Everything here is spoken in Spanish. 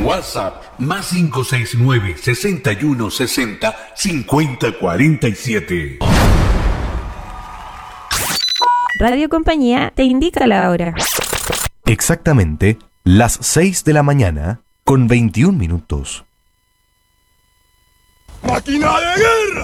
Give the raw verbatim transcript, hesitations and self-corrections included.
WhatsApp más cinco seis nueve, sesenta y uno, sesenta, cincuenta, cuarenta y siete. Radio Compañía te indica la hora. Exactamente las seis de la mañana con veintiún minutos. ¡Máquina de guerra!